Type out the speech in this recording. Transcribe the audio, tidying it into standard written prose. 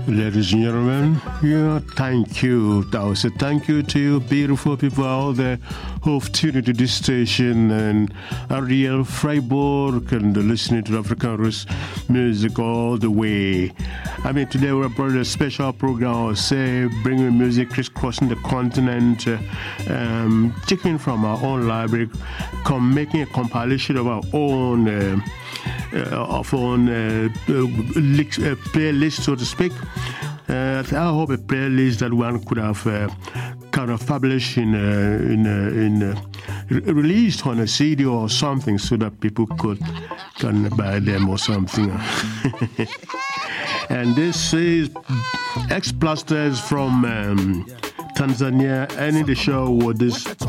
Ladies and gentlemen, thank you. I will say thank you to you beautiful people out there who've tuned into this station and Ariel Freiburg and listening to African Roots music all the way. I mean, today we're brought a special program, I would say, bringing music crisscrossing the continent, taking from our own library, making a compilation of our own playlist, so to speak. I hope a playlist that one could have kind of published released on a CD or something, so that people can buy them or something. And this is X Blasters from Tanzania, ending the show with this